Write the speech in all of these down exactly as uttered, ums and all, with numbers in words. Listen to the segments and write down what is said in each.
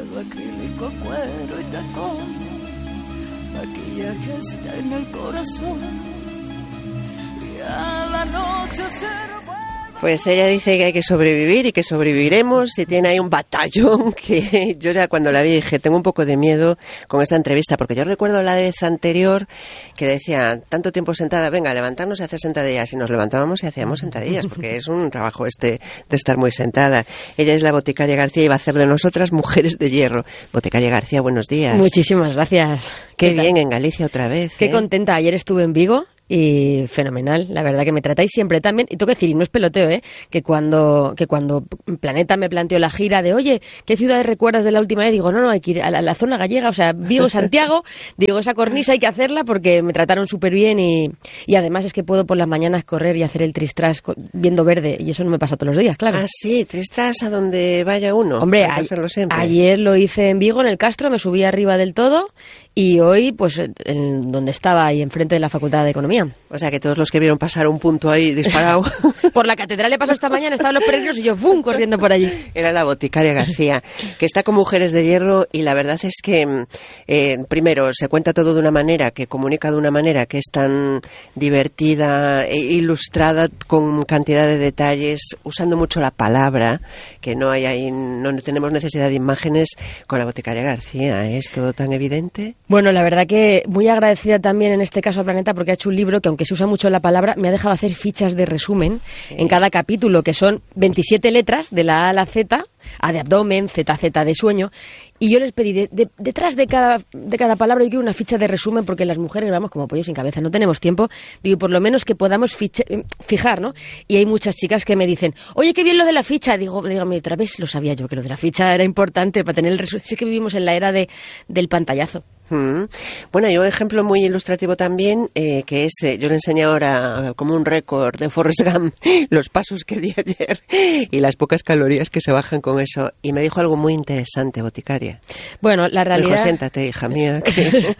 pelo acrílico, cuero y tacón, maquillaje está en el corazón y a la noche se... Pues ella dice que hay que sobrevivir y que sobreviviremos, y tiene ahí un batallón que yo ya cuando la vi dije, tengo un poco de miedo con esta entrevista, porque yo recuerdo la vez anterior que decía, tanto tiempo sentada, venga, levantarnos y hacer sentadillas, y nos levantábamos y hacíamos sentadillas, porque es un trabajo este de estar muy sentada. Ella es la boticaria García y va a hacer de nosotras mujeres de hierro. Boticaria García, buenos días. Muchísimas gracias. Qué, Qué bien, en Galicia otra vez. Qué ¿eh? contenta, ayer estuve en Vigo. Y fenomenal, la verdad que me tratáis siempre tan bien. Y tengo que decir, y no es peloteo, ¿eh? que cuando que cuando Planeta me planteó la gira de, oye, ¿qué ciudades recuerdas de la última vez? Digo, no, no, hay que ir a la, a la zona gallega, o sea, Vigo, Santiago. Digo, esa cornisa hay que hacerla porque me trataron súper bien y, y además es que puedo por las mañanas correr y hacer el tristras viendo verde, y eso no me pasa todos los días, claro. Ah, sí, tristras a donde vaya uno. Hombre, hay que hacerlo siempre. Ayer lo hice en Vigo, en el Castro, me subí arriba del todo. Y hoy, pues, en donde estaba, ahí enfrente de la Facultad de Economía. O sea, que todos los que vieron pasar un punto ahí disparado... Por la catedral le pasó esta mañana, estaban los peregrinos y yo, ¡bum!, corriendo por allí. Era la boticaria García, que está con Mujeres de Hierro, y la verdad es que, eh, primero, se cuenta todo de una manera, que comunica de una manera que es tan divertida e ilustrada, con cantidad de detalles, usando mucho la palabra, que no hay ahí, no tenemos necesidad de imágenes con la boticaria García, ¿eh? Es todo tan evidente. Bueno, la verdad que muy agradecida también en este caso a Planeta, porque ha hecho un libro que, aunque se usa mucho la palabra, me ha dejado hacer fichas de resumen sí. en cada capítulo, que son veintisiete letras, de la A a la Z, A de abdomen, Z, Z de sueño, y yo les pedí, de, de, detrás de cada, de cada palabra yo quiero una ficha de resumen, porque las mujeres vamos como pollos sin cabeza, no tenemos tiempo, digo, por lo menos que podamos ficha, fijar, ¿no? Y hay muchas chicas que me dicen, oye, qué bien lo de la ficha, digo, dígame, otra vez lo sabía yo, que lo de la ficha era importante para tener el resumen, sí que vivimos en la era de, del pantallazo. Mm. Bueno, hay un ejemplo muy ilustrativo también, eh, que es, eh, yo le enseñé ahora como un récord de Forrest Gump los pasos que di ayer y las pocas calorías que se bajan con eso, y me dijo algo muy interesante, boticaria. Bueno, la realidad... Me dijo, siéntate, hija mía. Que...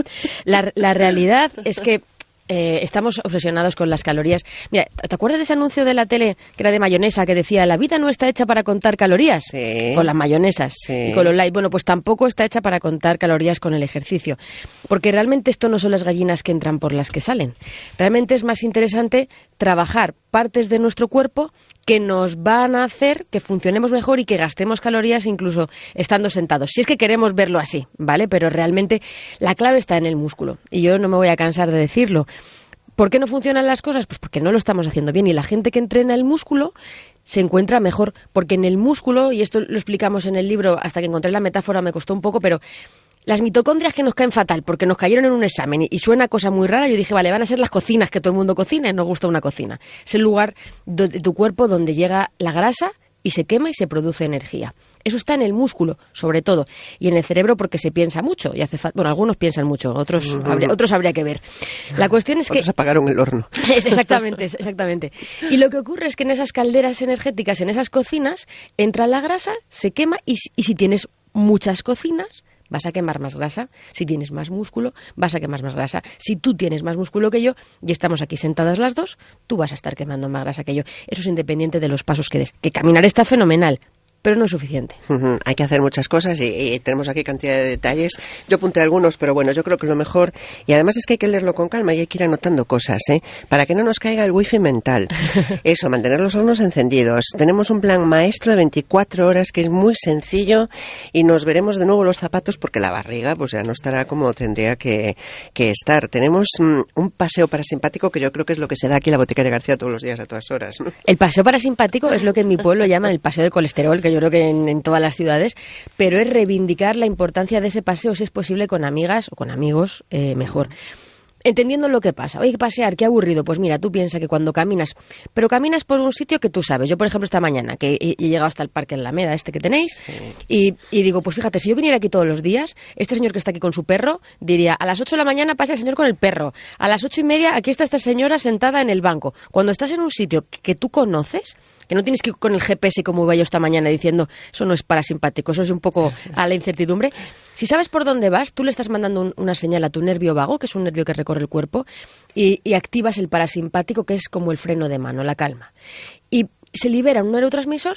la, la realidad es que Eh, estamos obsesionados con las calorías. Mira, ¿te acuerdas de ese anuncio de la tele que era de mayonesa que decía, la vida no está hecha para contar calorías? Sí. Con las mayonesas Sí. y con los light. Bueno, pues tampoco está hecha para contar calorías con el ejercicio. Porque realmente esto no son las gallinas que entran por las que salen. Realmente es más interesante trabajar partes de nuestro cuerpo que nos van a hacer que funcionemos mejor y que gastemos calorías incluso estando sentados. Si es que queremos verlo así, ¿vale? Pero realmente la clave está en el músculo. Y yo no me voy a cansar de decirlo. ¿Por qué no funcionan las cosas? Pues porque no lo estamos haciendo bien. Y la gente que entrena el músculo se encuentra mejor. Porque en el músculo, y esto lo explicamos en el libro, hasta que encontré la metáfora me costó un poco, pero las mitocondrias que nos caen fatal porque nos cayeron en un examen y, y suena cosa muy rara, yo dije, vale, van a ser las cocinas que todo el mundo cocina y nos gusta una cocina. Es el lugar de, de tu cuerpo donde llega la grasa y se quema y se produce energía. Eso está en el músculo, sobre todo, y en el cerebro porque se piensa mucho. Y hace fa- bueno, algunos piensan mucho, otros, uh-huh. habría, otros habría que ver. La cuestión es que... Otros apagaron el horno. Exactamente, exactamente. Y lo que ocurre es que en esas calderas energéticas, en esas cocinas, entra la grasa, se quema y, y si tienes muchas cocinas, vas a quemar más grasa. Si tienes más músculo, vas a quemar más grasa. Si tú tienes más músculo que yo y estamos aquí sentadas las dos, tú vas a estar quemando más grasa que yo. Eso es independiente de los pasos que des. Que caminar está fenomenal, pero no es suficiente. Uh-huh. Hay que hacer muchas cosas y, y tenemos aquí cantidad de detalles. Yo apunté algunos, pero bueno, yo creo que es lo mejor. Y además es que hay que leerlo con calma y hay que ir anotando cosas, ¿eh? Para que no nos caiga el wifi mental. Eso, mantener los hornos encendidos. Tenemos un plan maestro de veinticuatro horas que es muy sencillo y nos veremos de nuevo los zapatos porque la barriga pues ya no estará como tendría que, que estar. Tenemos mm, un paseo parasimpático que yo creo que es lo que se da aquí en la Boticaria García todos los días a todas horas, ¿no? El paseo parasimpático es lo que en mi pueblo llaman el paseo del colesterol, que yo creo que en, en todas las ciudades, pero es reivindicar la importancia de ese paseo, si es posible, con amigas o con amigos, eh, mejor. Entendiendo lo que pasa. Oye, pasear, qué aburrido. Pues mira, tú piensas que cuando caminas, pero caminas por un sitio que tú sabes. Yo, por ejemplo, esta mañana, que he, he llegado hasta el Parque Alameda, este que tenéis, sí. y, y digo, pues fíjate, si yo viniera aquí todos los días, este señor que está aquí con su perro, diría, a las ocho de la mañana pasa el señor con el perro, a las ocho y media aquí está esta señora sentada en el banco. Cuando estás en un sitio que, que tú conoces, que no tienes que ir con el G P S como iba yo esta mañana diciendo, eso no es parasimpático, eso es un poco a la incertidumbre. Si sabes por dónde vas, tú le estás mandando un, una señal a tu nervio vago, que es un nervio que recorre el cuerpo, y, y activas el parasimpático, que es como el freno de mano, la calma. Y se libera un neurotransmisor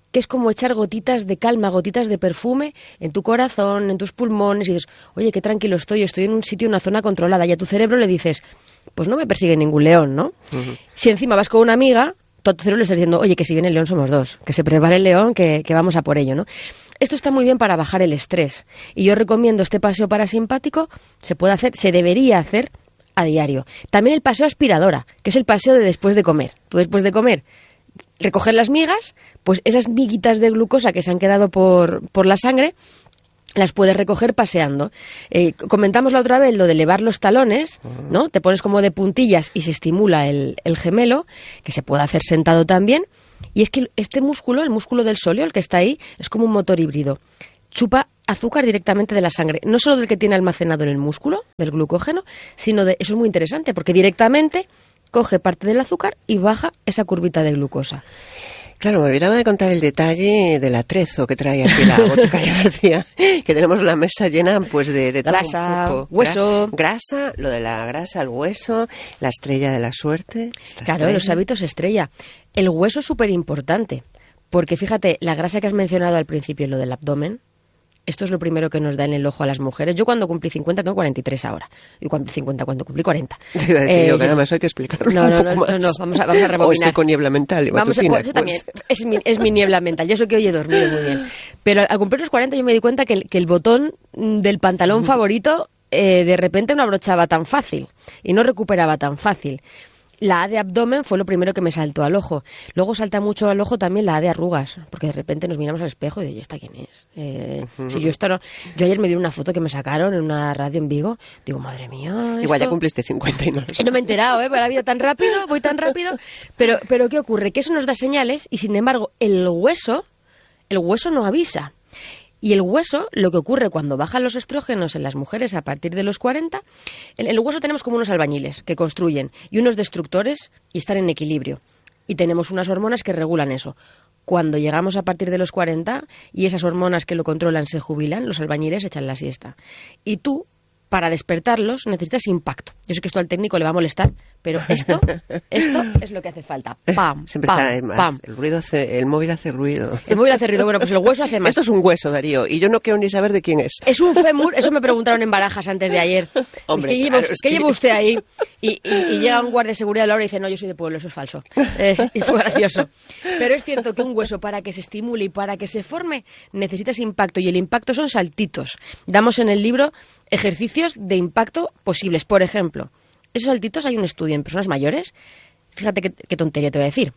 que es como echar gotitas de calma, gotitas de perfume en tu corazón, en tus pulmones, y dices, oye, qué tranquilo estoy, estoy en un sitio, en una zona controlada, y a tu cerebro le dices, pues no me persigue ningún león, ¿no? Uh-huh. Si encima vas con una amiga, tú a tu cerebro le estás diciendo, oye, que si viene el león somos dos, que se prepare el león, que, que vamos a por ello, ¿no? Esto está muy bien para bajar el estrés, y yo recomiendo este paseo parasimpático, se puede hacer, se debería hacer a diario. También el paseo aspiradora, que es el paseo de después de comer. Tú después de comer recoger las migas, pues esas miguitas de glucosa que se han quedado por, por la sangre, las puedes recoger paseando. Eh, comentamos la otra vez lo de elevar los talones, ¿no? Te pones como de puntillas y se estimula el, el gemelo, que se puede hacer sentado también. Y es que este músculo, el músculo del sóleo, el que está ahí, es como un motor híbrido. Chupa azúcar directamente de la sangre, no solo del que tiene almacenado en el músculo, del glucógeno, sino de, eso es muy interesante, porque directamente coge parte del azúcar y baja esa curvita de glucosa. Claro, me olvidaba de contar el detalle del atrezo que trae aquí la boticaria García, que tenemos la mesa llena pues de, de grasa, todo un poco. Hueso. Gra- grasa, lo de la grasa, el hueso, la estrella de la suerte. Claro, estrella. Los hábitos estrella. El hueso es súper importante, porque fíjate, la grasa que has mencionado al principio, lo del abdomen, esto es lo primero que nos da en el ojo a las mujeres. Yo cuando cumplí cincuenta tengo cuarenta y tres ahora. Y cuando cincuenta, cuando cumplí cuarenta. Sí, iba a decir eh, yo que nada más hay que explicarlo no, un no, poco no, más. No, no, vamos a, vamos a rebobinar. O estoy con niebla mental y vamos matutina, a, pues, pues. también, es mi, es mi niebla mental. Y eso que hoy he dormido muy bien. Pero al cumplir los cuarenta yo me di cuenta que el, que el botón del pantalón favorito eh, de repente no abrochaba tan fácil y no recuperaba tan fácil. La A de abdomen fue lo primero que me saltó al ojo. Luego salta mucho al ojo también la A de arrugas, porque de repente nos miramos al espejo y digo, ¿y esta quién es? Eh, uh-huh. Si yo esto no... Yo ayer me vi una foto que me sacaron en una radio en Vigo, digo, madre mía... ¿esto? Igual ya cumpliste cincuenta y no lo sé. No me he enterado, ¿eh? Por la vida tan rápido, voy tan rápido. Pero, pero ¿qué ocurre? Que eso nos da señales y, sin embargo, el hueso, el hueso no avisa. Y el hueso, lo que ocurre cuando bajan los estrógenos en las mujeres a partir de los cuarenta, en el hueso tenemos como unos albañiles que construyen y unos destructores y están en equilibrio. Y tenemos unas hormonas que regulan eso. Cuando llegamos a partir de los cuarenta y esas hormonas que lo controlan se jubilan, los albañiles echan la siesta. Y tú, para despertarlos, necesitas impacto. Yo sé que esto al técnico le va a molestar, pero esto, esto es lo que hace falta. Pam, Siempre pam, está, pam. El ruido hace, el móvil hace ruido. El móvil hace ruido. Bueno, pues el hueso hace más. Esto es un hueso, Darío, y yo no quiero ni saber de quién es. Es un fémur, eso me preguntaron en Barajas antes de ayer. Hombre, ¿Qué, lleva, claro, ¿qué es que... lleva usted ahí? Y, y, y llega un guardia de seguridad de la hora y dice, no, yo soy de pueblo, eso es falso. Eh, y fue gracioso. Pero es cierto que un hueso, para que se estimule y para que se forme, necesitas impacto, y el impacto son saltitos. Damos en el libro ejercicios de impacto posibles. Por ejemplo, esos saltitos, hay un estudio en personas mayores. Fíjate qué, qué tontería te voy a decir.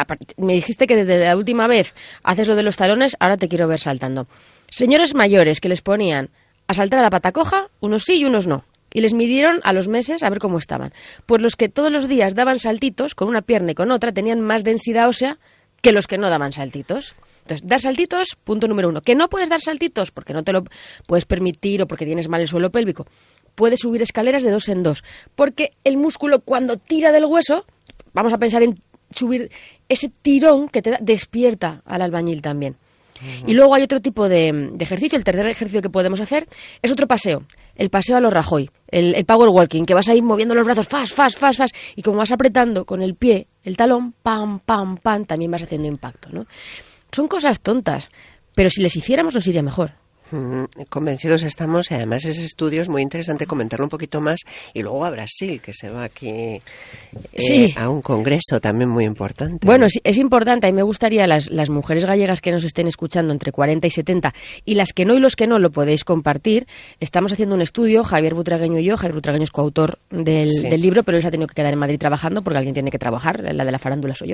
Me dijiste que desde la última vez haces lo de los talones, ahora te quiero ver saltando. Señores mayores que les ponían a saltar a la pata coja, unos sí y unos no. Y les midieron a los meses a ver cómo estaban. Pues los que todos los días daban saltitos, con una pierna y con otra, tenían más densidad ósea que los que no daban saltitos. Entonces, dar saltitos, punto número uno. ¿Que no puedes dar saltitos? Porque no te lo puedes permitir o porque tienes mal el suelo pélvico. Puedes subir escaleras de dos en dos. Porque el músculo, cuando tira del hueso, vamos a pensar en subir ese tirón que te da, despierta al albañil también. Uh-huh. Y luego hay otro tipo de, de ejercicio. El tercer ejercicio que podemos hacer es otro paseo. El paseo a los Rajoy, el, el power walking, que vas ahí moviendo los brazos, fast, fast, fast, fast. Y como vas apretando con el pie el talón, pam, pam, pam, también vas haciendo impacto, ¿no? Son cosas tontas, pero si les hiciéramos nos iría mejor. Mm, convencidos estamos, y además ese estudio es muy interesante comentarlo un poquito más, y luego a Brasil, que se va aquí eh, sí. a un congreso también muy importante. Bueno, es, es importante, y me gustaría las, las mujeres gallegas que nos estén escuchando entre cuarenta y setenta, y las que no y los que no lo podéis compartir. Estamos haciendo un estudio, Javier Butragueño y yo. Javier Butragueño es coautor del, sí. del libro, pero él se ha tenido que quedar en Madrid trabajando porque alguien tiene que trabajar, la de la farándula soy yo.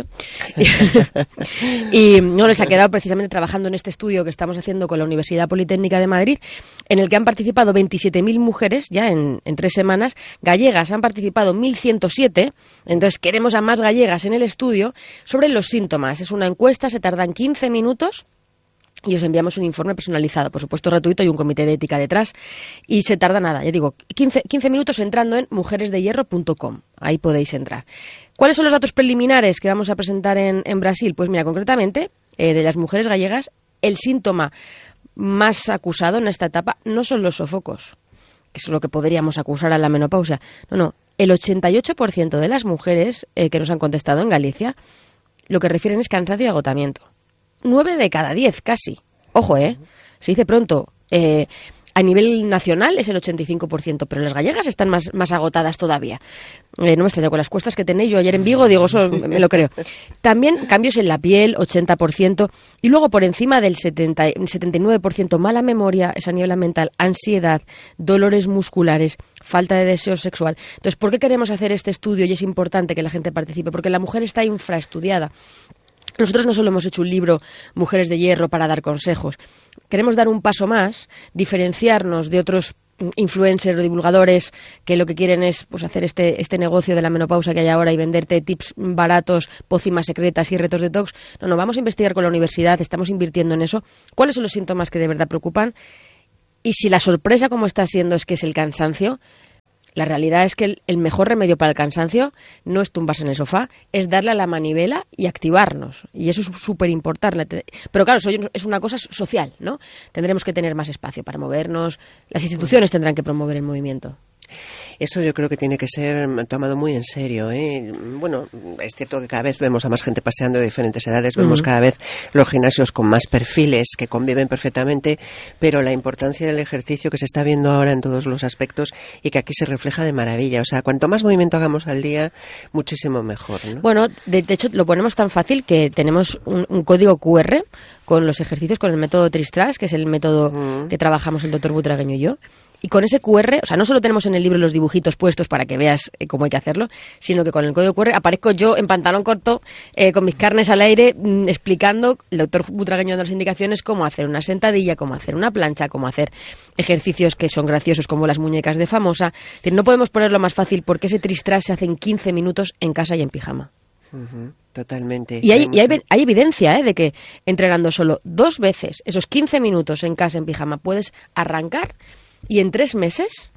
Y no, les ha quedado precisamente trabajando en este estudio que estamos haciendo con la Universidad Politécnica de Madrid, en el que han participado veintisiete mil mujeres, ya en, en tres semanas. Gallegas han participado mil ciento siete, entonces queremos a más gallegas en el estudio, sobre los síntomas. Es una encuesta, se tardan quince minutos, y os enviamos un informe personalizado, por supuesto gratuito, y un comité de ética detrás, y se tarda nada, ya digo, quince, quince minutos entrando en mujeres de hierro punto com, ahí podéis entrar. ¿Cuáles son los datos preliminares que vamos a presentar en, en Brasil? Pues mira, concretamente, eh, de las mujeres gallegas, el síntoma más acusado en esta etapa no son los sofocos, que es lo que podríamos acusar a la menopausia. No, no, el ochenta y ocho por ciento de las mujeres eh, que nos han contestado en Galicia lo que refieren es cansancio y agotamiento. nueve de cada diez, casi. Ojo, ¿eh? Se dice pronto. Eh, a nivel nacional es el ochenta y cinco por ciento, pero las gallegas están más, más agotadas todavía. Eh, no me extraño, con las cuestas que tenéis, yo ayer en Vigo, digo, eso me lo creo. También cambios en la piel, ochenta por ciento, y luego por encima del setenta, setenta y nueve por ciento mala memoria, esa niebla mental, ansiedad, dolores musculares, falta de deseo sexual. Entonces, ¿por qué queremos hacer este estudio? Y es importante que la gente participe, porque la mujer está infraestudiada. Nosotros no solo hemos hecho un libro, Mujeres de Hierro, para dar consejos. Queremos dar un paso más, diferenciarnos de otros influencers o divulgadores que lo que quieren es pues hacer este, este negocio de la menopausia que hay ahora y venderte tips baratos, pócimas secretas y retos detox. No, no, vamos a investigar con la universidad, estamos invirtiendo en eso. ¿Cuáles son los síntomas que de verdad preocupan? Y si la sorpresa, como está siendo, es que es el cansancio, la realidad es que el, el mejor remedio para el cansancio no es tumbarse en el sofá, es darle a la manivela y activarnos. Y eso es súper importante. Pero claro, eso es una cosa social, ¿no? Tendremos que tener más espacio para movernos, las instituciones tendrán que promover el movimiento. Eso yo creo que tiene que ser tomado muy en serio, ¿eh? Bueno, es cierto que cada vez vemos a más gente paseando de diferentes edades, vemos uh-huh. cada vez los gimnasios con más perfiles que conviven perfectamente, pero la importancia del ejercicio que se está viendo ahora en todos los aspectos y que aquí se refleja de maravilla. O sea, cuanto más movimiento hagamos al día, muchísimo mejor, ¿no? Bueno, de, de hecho lo ponemos tan fácil que tenemos un, un código cu erre con los ejercicios, con el método Tristras, que es el método uh-huh. que trabajamos el doctor Butragueño y yo. Y con ese cu erre, o sea, no solo tenemos en el libro los dibujitos puestos para que veas eh, cómo hay que hacerlo, sino que con el código cu erre aparezco yo en pantalón corto, eh, con mis carnes al aire, mmm, explicando, el doctor Butragueño dando las indicaciones, cómo hacer una sentadilla, cómo hacer una plancha, cómo hacer ejercicios que son graciosos como las muñecas de Famosa. Es decir, no podemos ponerlo más fácil porque ese Tristras se hace en quince minutos en casa y en pijama. Uh-huh, totalmente. Y, hay, hay y hay, hay evidencia ¿eh? de que entrenando solo dos veces esos quince minutos en casa en pijama puedes arrancar. Y en tres meses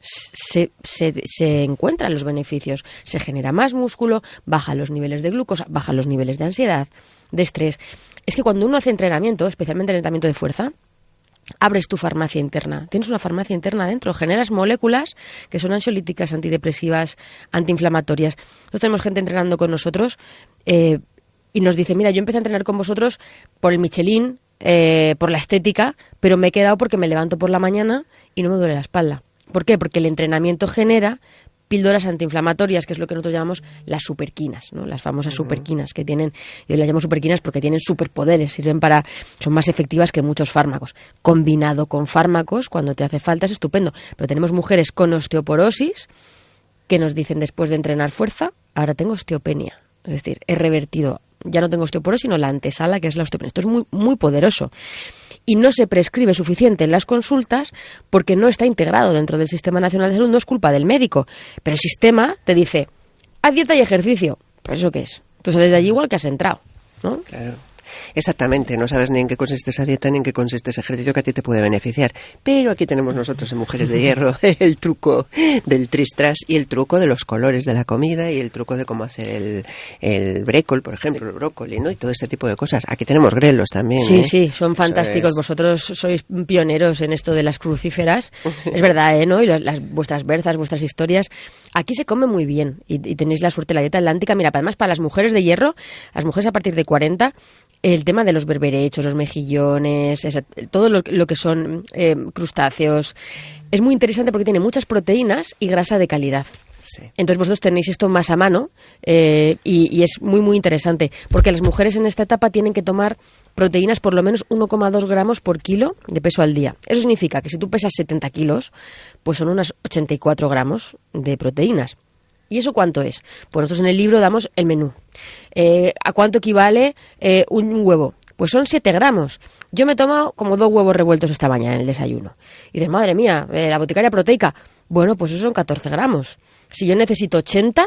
se, se, se encuentran los beneficios. Se genera más músculo, bajan los niveles de glucosa, bajan los niveles de ansiedad, de estrés. Es que cuando uno hace entrenamiento, especialmente entrenamiento de fuerza, abres tu farmacia interna. Tienes una farmacia interna dentro, generas moléculas que son ansiolíticas, antidepresivas, antiinflamatorias. Nosotros tenemos gente entrenando con nosotros eh, y nos dice, mira, yo empecé a entrenar con vosotros por el Michelin, eh, por la estética, pero me he quedado porque me levanto por la mañana y no me duele la espalda. ¿Por qué? Porque el entrenamiento genera píldoras antiinflamatorias, que es lo que nosotros llamamos las superquinas, ¿no? Las famosas uh-huh. superquinas que tienen, yo las llamo superquinas porque tienen superpoderes, sirven para, son más efectivas que muchos fármacos. Combinado con fármacos, cuando te hace falta es estupendo. Pero tenemos mujeres con osteoporosis que nos dicen después de entrenar fuerza, ahora tengo osteopenia. Es decir, he revertido, ya no tengo osteoporosis, sino la antesala, que es la osteopenia. Esto es muy, muy poderoso. Y no se prescribe suficiente en las consultas porque no está integrado dentro del Sistema Nacional de Salud. No es culpa del médico, pero el sistema te dice, haz dieta y ejercicio. ¿Pero eso qué es? Tú sales de allí igual que has entrado, ¿no? Claro. Exactamente, no sabes ni en qué consiste esa dieta ni en qué consiste ese ejercicio que a ti te puede beneficiar. Pero aquí tenemos nosotros en Mujeres de Hierro el truco del Tristras y el truco de los colores de la comida y el truco de cómo hacer el, el brécol, por ejemplo, el brócoli, ¿no? Y todo este tipo de cosas. Aquí tenemos grelos también. Sí, ¿eh? sí, son fantásticos. Es... Vosotros sois pioneros en esto de las crucíferas. Es verdad, ¿eh? ¿No? Y las, vuestras berzas, vuestras historias. Aquí se come muy bien y, y tenéis la suerte de la dieta atlántica. Mira, además para las mujeres de hierro, las mujeres a partir de cuarenta, el tema de los berberechos, los mejillones, esa, todo lo, lo que son eh, crustáceos, es muy interesante porque tiene muchas proteínas y grasa de calidad. Sí. Entonces vosotros tenéis esto más a mano eh, y, y es muy muy interesante porque las mujeres en esta etapa tienen que tomar proteínas por lo menos uno coma dos gramos por kilo de peso al día. Eso significa que si tú pesas setenta kilos, pues son unas ochenta y cuatro gramos de proteínas. ¿Y eso cuánto es? Pues nosotros en el libro damos el menú. Eh, ¿A cuánto equivale eh, un huevo? Pues son siete gramos. Yo me he tomado como dos huevos revueltos esta mañana en el desayuno. Y dices, madre mía, eh, la boticaria proteica. Bueno, pues eso son catorce gramos. Si yo necesito ochenta,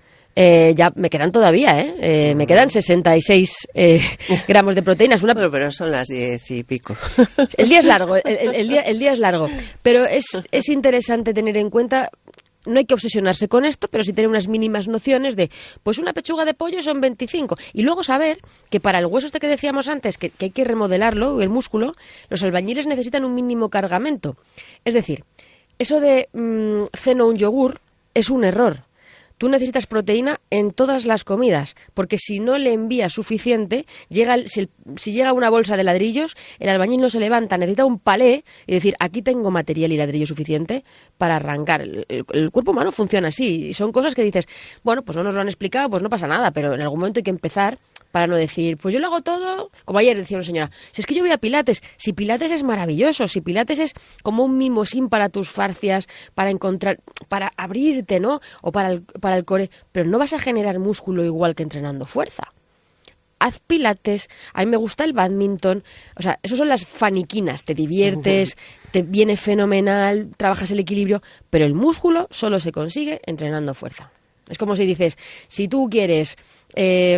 eh, ya me quedan todavía, ¿eh? eh me quedan sesenta y seis eh, gramos de proteínas. Una... Bueno, pero son las diez y pico. El día es largo, el, el, el, día, el día es largo. Pero es, es interesante tener en cuenta... No hay que obsesionarse con esto, pero sí tener unas mínimas nociones de, pues una pechuga de pollo son veinticinco. Y luego saber que para el hueso este que decíamos antes, que, que hay que remodelarlo, el músculo, los albañiles necesitan un mínimo cargamento. Es decir, eso de mmm, ceno un yogur es un error. tú necesitas proteína en todas las comidas, porque si no le envías suficiente, llega el, si, el, si llega una bolsa de ladrillos, el albañil no se levanta, necesita un palé y decir, aquí tengo material y ladrillo suficiente para arrancar. El, el, el cuerpo humano funciona así, y son cosas que dices, bueno, pues no nos lo han explicado, pues no pasa nada, pero en algún momento hay que empezar para no decir, pues yo lo hago todo, como ayer decía una señora, si es que yo voy a Pilates, si Pilates es maravilloso, si Pilates es como un mimosín para tus fascias, para encontrar, para abrirte, ¿no? O para el, para el core, pero no vas a generar músculo igual que entrenando fuerza. Haz Pilates, a mí me gusta el bádminton, o sea, eso son las faniquinas, te diviertes, uh-huh. te viene fenomenal, trabajas el equilibrio, pero el músculo solo se consigue entrenando fuerza. Es como si dices, si tú quieres eh,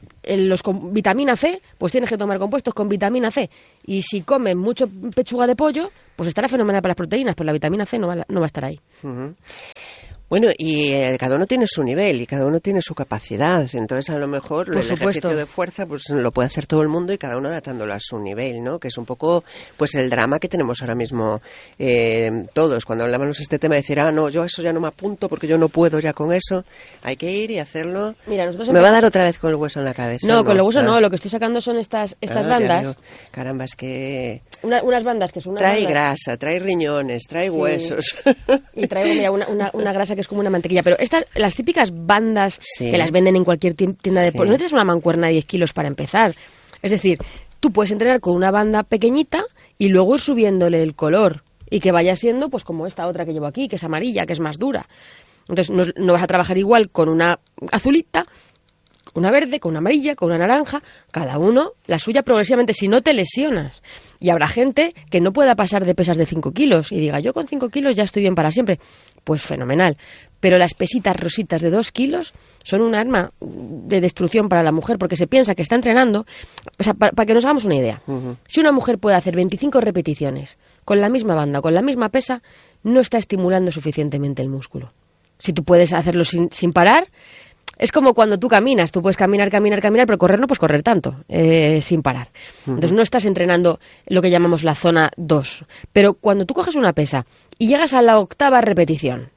los con vitamina C, pues tienes que tomar compuestos con vitamina C. Y si comes mucho pechuga de pollo, pues estará fenomenal para las proteínas, pero la vitamina C no va, no va a estar ahí. Uh-huh. Bueno, y eh, cada uno tiene su nivel y cada uno tiene su capacidad. Entonces, a lo mejor Por el supuesto. ejercicio de fuerza pues lo puede hacer todo el mundo y cada uno adaptándolo a su nivel, ¿no? Que es un poco pues el drama que tenemos ahora mismo eh, todos. Cuando hablamos de este tema, decir, ah, no, yo eso ya no me apunto porque yo no puedo ya con eso. Hay que ir y hacerlo. Mira, nosotros me va a dar otra vez con el hueso en la cabeza. No, no con el hueso claro. no. Lo que estoy sacando son estas estas ah, bandas. Caramba, es que... Una, unas bandas que son unas Trae bandas... grasa, trae riñones, trae sí. huesos. Y traigo, mira, una, una, una grasa que es como una mantequilla. Pero estas, las típicas bandas sí. que las venden en cualquier tienda de... Sí. No necesitas una mancuerna de diez kilos para empezar. Es decir, tú puedes entrenar con una banda pequeñita y luego ir subiéndole el color y que vaya siendo pues como esta otra que llevo aquí, que es amarilla, que es más dura. Entonces no, no vas a trabajar igual con una azulita, con una verde, con una amarilla, con una naranja, cada uno la suya progresivamente, si no te lesionas. Y habrá gente que no pueda pasar de pesas de cinco kilos y diga, yo con cinco kilos ya estoy bien para siempre. Pues fenomenal. Pero las pesitas rositas de dos kilos son un arma de destrucción para la mujer, porque se piensa que está entrenando. O sea, para, para que nos hagamos una idea. Uh-huh. Si una mujer puede hacer veinticinco repeticiones con la misma banda, con la misma pesa, no está estimulando suficientemente el músculo. Si tú puedes hacerlo sin, sin parar... Es como cuando tú caminas, tú puedes caminar, caminar, caminar, pero correr no puedes correr tanto, eh, sin parar. Uh-huh. Entonces no estás entrenando lo que llamamos la zona dos. Pero cuando tú coges una pesa y llegas a la octava repetición,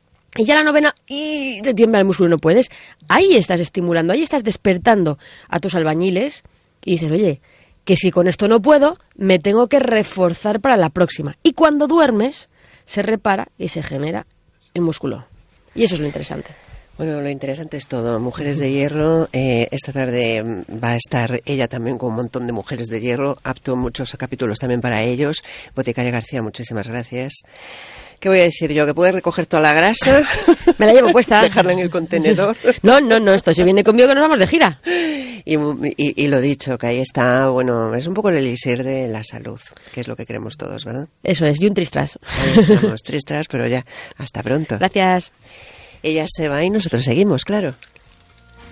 y ya la novena, y te tiembla el músculo y no puedes, ahí estás estimulando, ahí estás despertando a tus albañiles y dices, oye, que si con esto no puedo, me tengo que reforzar para la próxima. Y cuando duermes, se repara y se genera el músculo. Y eso es lo interesante. Bueno, lo interesante es todo. Mujeres de Hierro, eh, esta tarde va a estar ella también con un montón de Mujeres de Hierro, apto muchos capítulos también para ellos. Boticaria García, muchísimas gracias. ¿Qué voy a decir yo? ¿Que puedes recoger toda la grasa? Me la llevo puesta. Dejarla en el contenedor. No, no, no, esto se viene conmigo que nos vamos de gira. Y, y, y lo dicho, que ahí está, bueno, es un poco el elixir de la salud, que es lo que queremos todos, ¿verdad? Eso es, y un tristras. Ahí estamos, tristras, pero ya, hasta pronto. Gracias. Ella se va y nosotros seguimos, claro.